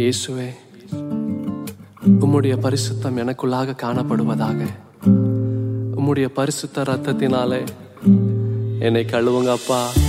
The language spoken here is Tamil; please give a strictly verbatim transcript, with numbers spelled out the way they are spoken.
இயேசுவே, உம்முடைய பரிசுத்தம் எனக்குள்ளாக காணப்படுவதாக. உம்முடைய பரிசுத்த ரத்தத்தினாலே என்னை கழுவுங்க அப்பா.